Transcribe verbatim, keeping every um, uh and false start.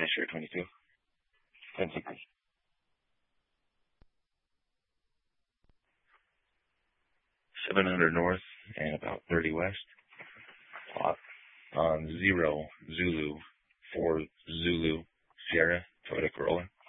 Sure, twenty-two. ten sixty. seven hundred north and about thirty west. Plot on zero Zulu, four Zulu, Sierra, Toyota Corolla.